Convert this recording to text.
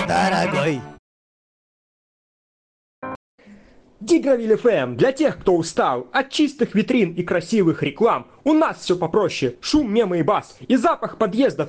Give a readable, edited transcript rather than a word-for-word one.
дорогой. Дигравиль ФМ для тех, кто устал от чистых витрин и красивых реклам. У нас все попроще: шум, мемы и бас, и запах подъездов